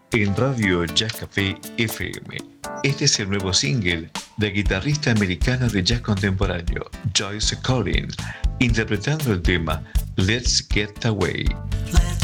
en Radio Jazz Café FM. Este es el nuevo single de la guitarrista americana de jazz contemporáneo, Joyce Collins, interpretando el tema Let's Get Away.